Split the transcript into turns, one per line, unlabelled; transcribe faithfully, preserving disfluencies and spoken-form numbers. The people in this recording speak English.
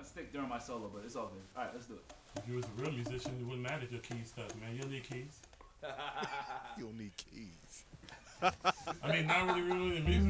stick during my solo, but it's all good. All right, let's do it.
If you was a real musician, it wouldn't matter if your keys stuck, man. You don't need keys.
You don't need keys.
I mean, not really, really in music.